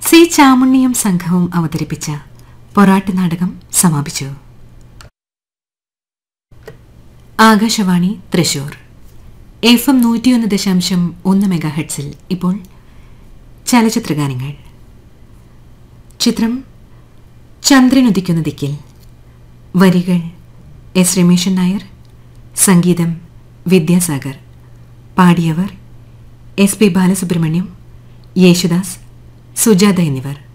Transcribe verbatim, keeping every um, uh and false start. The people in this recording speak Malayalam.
സി ചാമുണ്ണിയും സംഘവും അവതരിപ്പിച്ച പൊറാട്ട് നാടകം സമാപിച്ചു. ആകാശവാണി തൃശൂർ എഫ് എം നൂറ്റിയൊന്ന് ദശാംശം ഒന്ന് മെഗാഹെഡ്സിൽ ഇപ്പോൾ ചലച്ചിത്രഗാനങ്ങൾ. ചിത്രം ചന്ദ്രനുദിക്കുന്ന ദിക്കിൽ. വരികൾ എസ് രമേശൻ നായർ, സംഗീതം വിദ്യാസാഗർ. പാടിയവർ എസ് പി ബാലസുബ്രഹ്മണ്യം, യേശുദാസ്, സുജാത എന്നിവർ.